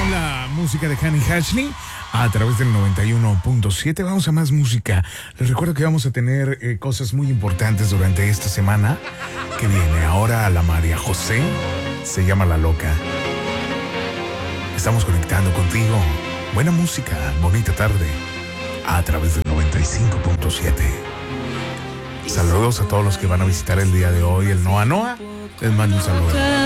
con la música de Honey Ashley a través del 91.7. Vamos a más música. Les recuerdo que vamos a tener cosas muy importantes durante esta semana que viene. Ahora la María José se llama La Loca. Estamos conectando contigo. Buena música, bonita tarde a través del 95.7. Saludos a todos los que van a visitar el día de hoy el Noa Noa. Les mando un saludo.